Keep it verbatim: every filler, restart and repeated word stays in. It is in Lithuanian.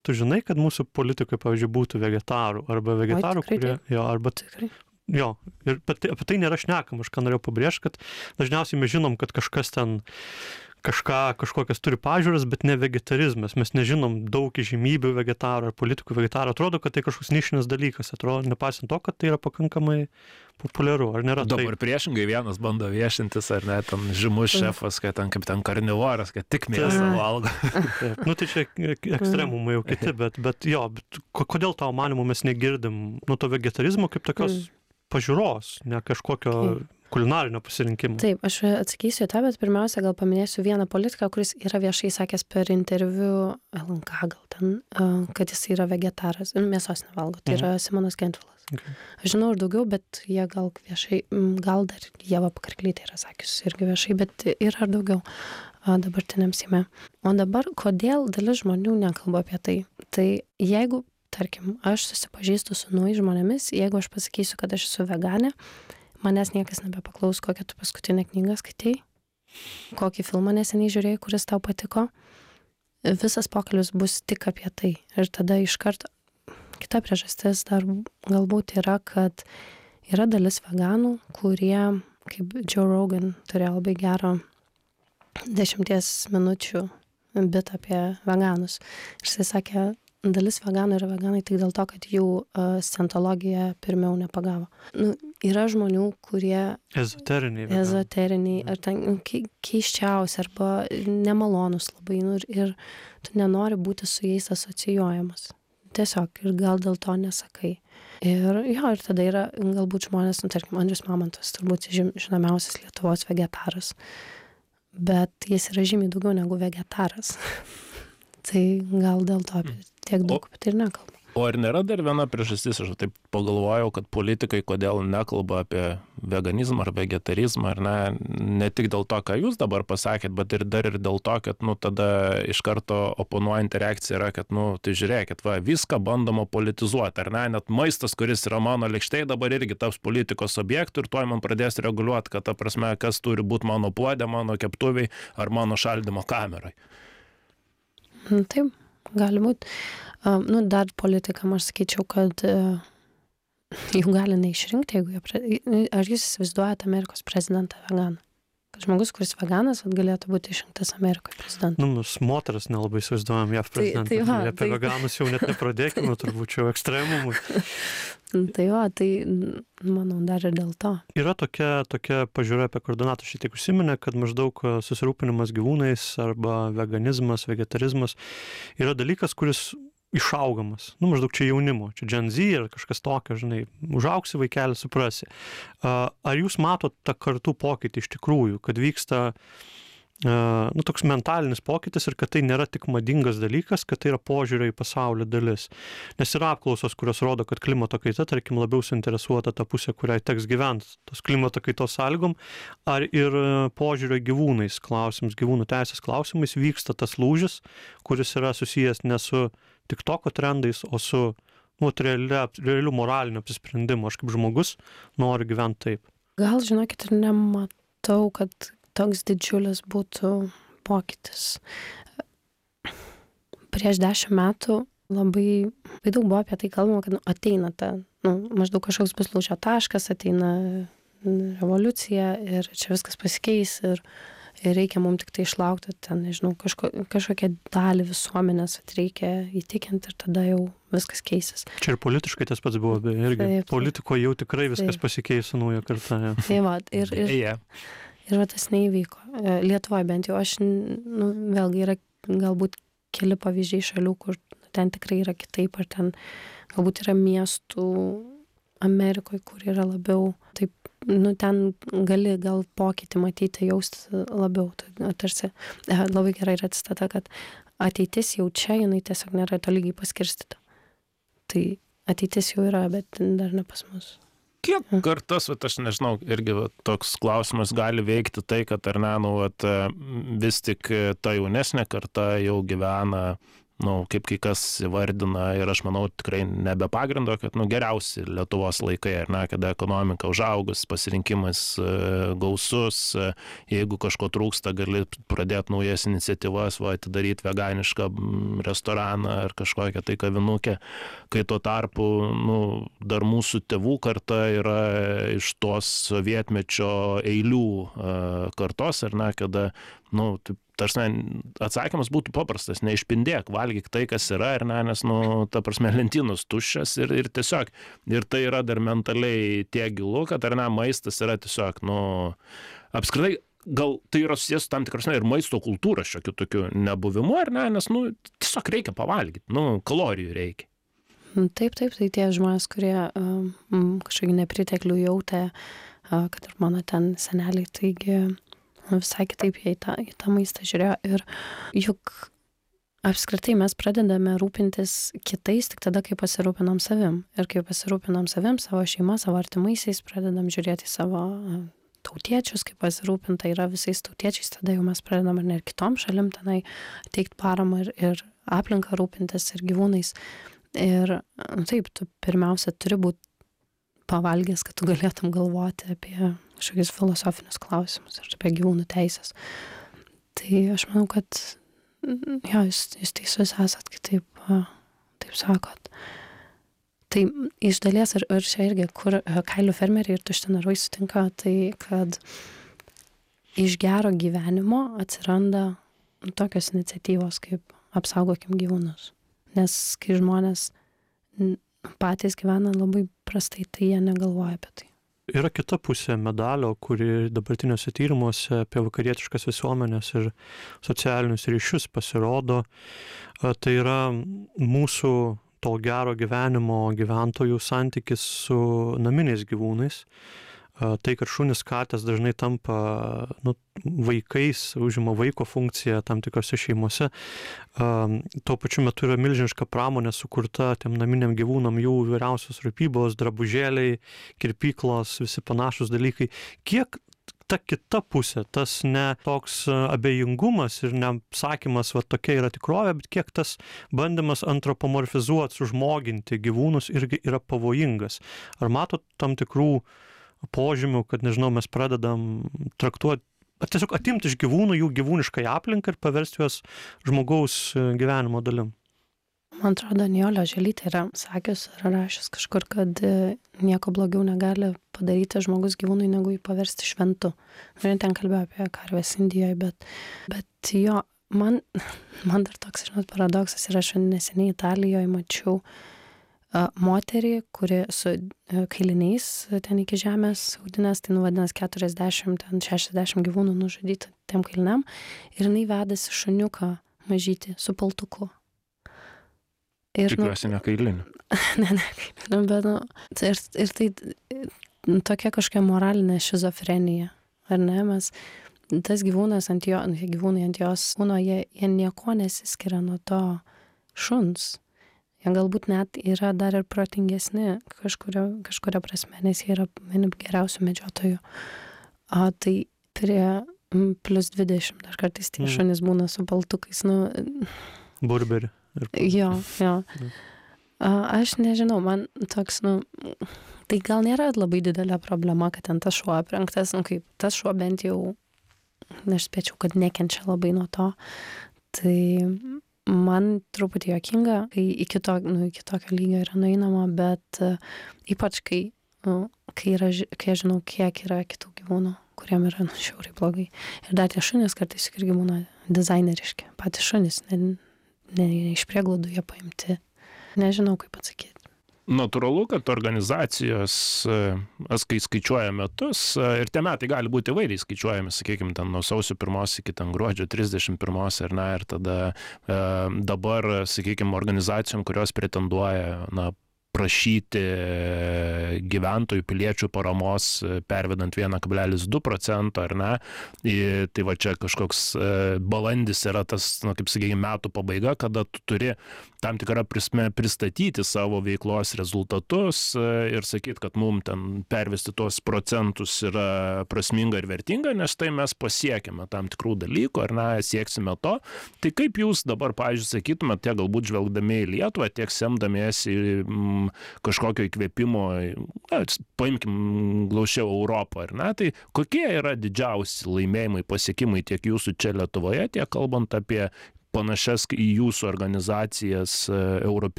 tu žinai, kad mūsų politikai, pavyzdžiui, būtų vegetarų, arba vegetarų, Oi, tikrai kurie, taip. jo, arba, Tikrai. jo, ir apie tai, apie tai nėra šnekama, aš ką norėjau pabrėžti, kad dažniausiai mes žinom, kad kažkas ten kažką, kažkokias turi pažiūras, bet ne vegetarizmas. Mes nežinom daug įžymybių vegetarų ar politikų vegetarų. Atrodo, kad tai kažkoks nišinis dalykas. Atrodo, nepaisant to, kad tai yra pakankamai populiaru. Ar nėra Dabar taip? priešingai vienas bando viešintis, ar ne, ten žymus šefas, kad ten kaip ten karnivoras, kad tik mėsą valgo. Taip. Nu, tai čia ekstremumai jau kiti, bet, bet jo, bet kodėl tavo manimu mes negirdim nu, to vegetarizmo kaip tokios pažiūros, ne kažkokio kulinarinio pasirinkimo? Taip, aš atsakysiu tą, bet pirmiausia gal paminėsiu vieną politiką, kuris yra viešai sakęs per interviu L N K gal ten, kad jis yra vegetaras ir mėsos nevalgo. Tai yra Simonas Gentvilas. Okay. Aš žinau ir daugiau, bet jie gal viešai, gal dar Ieva Pakarklytė yra sakius irgi viešai, bet yra ir daugiau dabartiniam Seime. O dabar, kodėl dalis žmonių nekalba apie tai? Tai jeigu, tarkim, aš susipažįstu su naujais žmonėmis, jeigu aš pasakysiu, kad aš esu veganė, manęs niekas nebepaklaus, kokią tu paskutinę knygą skaitei, kokį filmą neseniai žiūrėjai, kuris tau patiko. Visas pokalbis bus tik apie tai. Ir tada iš karto kita priežastis dar galbūt yra, kad yra dalis veganų, kurie, kaip Joe Rogan, turėjo labai gerą dešimties minučių bit apie veganus. Ir jisai sakė, dalis veganų yra veganai tik dėl to, kad jų uh, scientologija pirmiau nepagavo. Nu, yra žmonių, kurie Ezoteriniai. veganai. ezoteriniai, ar ten ke- keiščiausi, arba nemalonus labai, nu, ir, ir tu nenori būti su jais asocijuojamas. Tiesiog, ir gal dėl to nesakai. Ir jo, ir tada yra galbūt žmonės, nu, tarkim, Andrius Mamontovas, turbūt žim- žinomiausias Lietuvos vegetaras, bet jis yra žymiai daugiau negu vegetaras. Tai gal dėl to apie tiek daug apie tai ir nekalba. O ar nėra dar viena priežastis, aš taip pagalvojau, kad politikai kodėl nekalba apie veganizmą ar vegetarizmą, ar ne, ne tik dėl to, ką jūs dabar pasakėt, bet ir dar ir dėl to, kad, nu, tada iš karto oponuojanti reakcija yra, kad, nu, tai žiūrėkit, va, viską bandoma politizuoti, ar ne, net maistas, kuris yra mano lėkštėj, dabar irgi taps politikos objektų ir tuoj man pradės reguliuoti, kad, ta prasme, kas turi būti mano puodė, mano keptuviai ar mano šaldymo kamerai. Taip, gali būti. Um, nu, dar politikam aš sakyčiau, kad uh, jų gali neišrinkti, jeigu jie... Pre... Ar jūs įsivaizduojate Amerikos prezidentą veganą? Kad žmogus, kuris veganas, galėtų būti išrinktas Amerikos prezidentu. Nu, mes moteras nelabai įsivaizduojam J A V prezidentą. Tai- tai va, apie tai- veganus jau net nepradėkime, turbūt čia jau ekstremumui. Tai va, tai manau dar ir dėl to. Yra tokia, tokia pažiūra apie koordinatą šiek tiek užsiminė, kad maždaug susirūpinimas gyvūnais arba veganizmas, vegetarizmas yra dalykas, kuris išaugamas. Nu, maždaug čia jaunimo, čia Gen Z ar kažkas tokio, žinai, užaugsi vaikelį, suprasi. Ar jūs matot tą kartų pokytį iš tikrųjų, kad vyksta nu, toks mentalinis pokytis ir kad tai nėra tik madingas dalykas, kad tai yra požiūrio į pasaulio dalis. Nes yra apklausos, kurios rodo, kad klimato kaita, tarkim, labiau suinteresuota ta pusė, kuriai teks gyventi tos klimato kaitos sąlygom, ar ir požiūrio gyvūnais klausimus, gyvūnų teisės klausimais vyksta tas lūžis, kuris yra susijęs ne su tik toko trendais, o su nu, realia, realiu moraliniu apsisprendimu. Aš kaip žmogus noriu gyventi taip. Gal, žinokit, ir nematau, kad toks didžiulis būtų pokytis. Prieš dešimt metų labai, labai daug buvo apie tai kalbama, kad nu, ateina ta, nu, maždaug kažkoks bus lūžio taškas, ateina revoliucija ir čia viskas pasikeis ir, ir reikia mums tik tai išlaukti ten, nežinau, kažko, kažkokią dalį visuomenės reikia įtikinti ir tada jau viskas keisis. Čia ir politiškai tas pats buvo, be, irgi. Taip, taip. Politikoje jau tikrai viskas Taip. pasikeis su nauja karta. Ja. Tai va, ir, ir, Yeah. ir va, tas neįvyko. Lietuvoje bent jau aš, nu, vėlgi yra galbūt keli pavyzdžiai šalių, kur ten tikrai yra kitaip, ar ten galbūt yra miestų Amerikoje, kur yra labiau taip, nu, ten gali gal pokytį matyti, jausti labiau. Tai, tarsi, labai gerai yra citata, kad ateitis jau čia, jinai tiesiog nėra tolygiai paskirstyta. Tai ateitis jau yra, bet dar ne pas mus. Kiek kartas, vat, aš nežinau, irgi vat, toks klausimas gali veikti tai, kad ar ne, nu, vat, vis tik ta jaunesnė karta jau gyvena nu, kaip kai kas įvardina, ir aš manau tikrai nebe pagrindo, kad nu, geriausi Lietuvos laikai, ar ne, kada ekonomika užaugus, pasirinkimas gausus, jeigu kažko trūksta, gali pradėti naujas iniciatyvas, va, atidaryti veganišką restoraną ar kažkokią tai kavinukę, kai tuo tarpu nu, dar mūsų tėvų karta yra iš tos sovietmečio eilių kartos, ar ne, kada nu, tarsi atsakymas būtų paprastas, neišpindėk, valgyk tai, kas yra, ir ne, nes, nu, ta prasme, lentynos tuščias ir, ir tiesiog, ir tai yra dar mentaliai tiek gilu, kad, ar ne, maistas yra tiesiog, nu, apskritai, gal tai yra susijęs su tam tikrasme ir maisto kultūros šiokiu tokiu nebuvimu, ar ne, nes, nu, tiesiog reikia pavalgyti, nu, kalorijų reikia. Taip, taip, tai tie žmonės, kurie um, kažkokį nepriteklių jautė, uh, kad ir mano ten seneliai, taigi visai kitaip jie į tą, į tą maistą žiūrėjo. Ir juk apskritai mes pradedame rūpintis kitais tik tada, kai pasirūpinam savim. Ir kai pasirūpinam savim, savo šeimą, savo artimaisiais, pradedam žiūrėti savo tautiečius, kaip pasirūpinta yra visais tautiečiais, tada jau mes pradedam ir ne ir kitom šalim tenai teikti paramą ir, ir aplinką rūpintis ir gyvūnais. Ir taip, tu pirmiausia turi būti pavalgęs, kad tu galėtum galvoti apie kažkokius filosofinius klausimus ir apie gyvūnų teisės. Tai aš manau, kad jo, jūs, jūs teisus esat, kitaip taip sakot. Tai iš dalies ir, ir čia irgi, kur kailių fermeriai ir tuštinarvai sutinka, tai kad iš gero gyvenimo atsiranda tokios iniciatyvos, kaip apsaugokim gyvūnus. Nes kai žmonės patys gyvena labai prastai, tai jie negalvoja apie tai. Yra kita pusė medalio, kuri dabartiniuose tyrimuose apie vakarietiškas visuomenės ir socialinius ryšius pasirodo. Tai yra mūsų to gero gyvenimo gyventojų santykis su naminiais gyvūnais. Tai, kad šunys katės dažnai tampa nu, vaikais, užima vaiko funkciją tam tikrose šeimose. Tuo pačiu metu yra milžiniška pramonė sukurta tiem naminiam gyvūnam, jų vyriausios rūpybos, drabužėliai, kirpyklos, visi panašus dalykai. Kiek ta kita pusė, tas ne toks abejingumas ir nesakymas, va tokia yra tikrovė, bet kiek tas bandymas antropomorfizuoti, sužmoginti gyvūnus irgi yra pavojingas. Ar matot tam tikrų požymių, kad, nežinau, mes pradedam traktuoti, tiesiog atimti iš gyvūnų jų gyvūniškai aplinką ir paversti juos žmogaus gyvenimo dalim? Man atrodo, Nijolė Oželytė yra sakius ar rašęs kažkur, kad nieko blogiau negali padaryti žmogus gyvūnui, negu jį paversti šventu. Ir ten kalbėjo apie karves Indijoje, bet, bet jo, man, man dar toks, žinot, paradoksas yra, aš neseniai Italijoje mačiau moterį, kuri su kailiniais ten iki žemės audinės, tai nuvadinas keturiasdešimt, ten šešiasdešimt gyvūnų nužudyti tiem kailiniam, ir jinai vedasi šuniuką mažytį su paltuku. Ir, tikiuosi ne kailinių. ne, ne kailinių, bet nu, ir, ir tai tokia kažkokia moralinė šizofrenija, ar ne, mes tas gyvūnas ant jo, gyvūnai ant jos kūno, jie, jie nieko nesiskiria nuo to šuns. Jie galbūt net yra dar ir protingesni kažkuria, kažkuria prasme, nes jie yra vieni geriausių medžiotojų. O tai prie plus dvidešimt dar kartais tie mm. šunys būna su paltukais. Nu, Burberi. Jo, jo. A, aš nežinau, man toks, nu, tai gal nėra labai didelė problema, kad ten tas šuo aprengtas, nu, kaip tas šuo bent jau, aš spėčiau, kad nekenčia labai nuo to. Tai man truputį juokinga, kai iki, to, nu, iki tokio lygio yra nueinama, bet uh, ypač kai, nu, kai, yra, kai aš žinau, kiek yra kitų gyvūnų, kuriem yra nu, šiauriai blogai. Ir dar tie šunys kartais irgi būna dizaineriški. Patys šunys, ne, ne, ne iš prieglaudų jie paimti. Nežinau, kaip atsakyti. Natūralu, kad organizacijos, kai skaičiuoja metus, ir tie metai gali būti įvairiai skaičiuojami, sakykime, ten nuo sausio pirmos iki ten gruodžio trisdešimt pirmos, ir, na, ir tada e, dabar, sakykime, organizacijom, kurios pretenduoja, na, prašyti gyventojų piliečių paramos pervedant vieną kablelis du procento, ar ne? Tai va čia kažkoks balandis yra tas, na, kaip sakykime, metų pabaiga, kada tu turi tam tikrą prasme pristatyti savo veiklos rezultatus ir sakyti, kad mums ten pervesti tuos procentus yra prasminga ir vertinga, nes tai mes pasiekime tam tikrų dalykų, ar ne, sieksime to. Tai kaip jūs dabar, pavyzdžiui, sakytumėte, tiek galbūt žvelgdami į Lietuvą, tiek semdamiesi m, kažkokio įkvėpimo, na, paimkim glaušiau Europą, ar ne, tai kokie yra didžiausi laimėjimai, pasiekimai tiek jūsų čia Lietuvoje, tiek kalbant apie panašias į jūsų organizacijas europinės